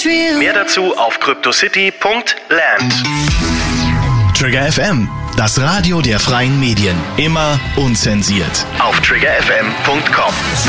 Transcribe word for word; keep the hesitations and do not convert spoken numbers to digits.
Mehr dazu auf cryptocity punkt land. Trigger F M, das Radio der freien Medien. Immer unzensiert. Auf trigger f m punkt com.